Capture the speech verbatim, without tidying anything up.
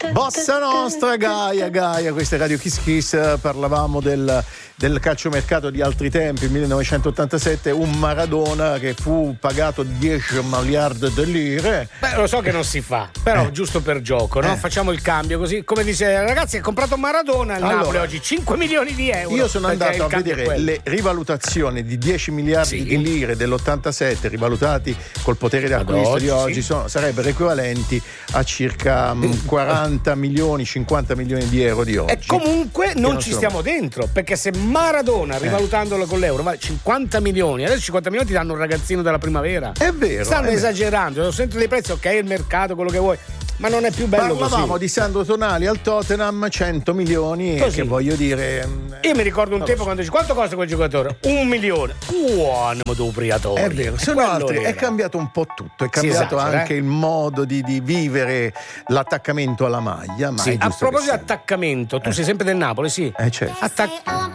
Bossa Nostra, Gaia, Gaia, questa è Radio Kiss Kiss. Parlavamo del, del calciomercato di altri tempi, millenovecentottantasette, un Maradona che fu pagato dieci miliardi di lire. Beh, lo so che non si fa, però eh. giusto per gioco, no? Eh. Facciamo il cambio così, come dice ragazzi, ha comprato Maradona, il allora, Napoli oggi cinque milioni di euro. Io sono andato a vedere le rivalutazioni di dieci miliardi sì. di lire dell'ottantasette rivalutati col potere d'acquisto oggi, di oggi, sì. sono, sarebbero equivalenti a circa quaranta milioni, cinquanta milioni di euro di oggi. E comunque non, non ci stiamo mai. dentro, perché se Maradona, rivalutandolo eh. con l'euro, vale cinquanta milioni, adesso cinquanta milioni ti danno un ragazzino della primavera. È vero. Stanno è esagerando, vero. Sento dei prezzi, ok, il mercato, quello che vuoi, ma non è più bello così. Parlavamo di Sandro Tonali al Tottenham, cento milioni, così. Che voglio dire. Io mi ricordo un tempo so. quando dici quanto costa quel giocatore? Un milione. Buono dopriatorio. È vero, sono altri, è cambiato un po' tutto, è cambiato esagera, anche eh? il modo di, di vivere l'attaccamento alla maglia. Ma sì, a proposito di attaccamento, tu eh. sei sempre del Napoli, sì? Eh certo. Attac-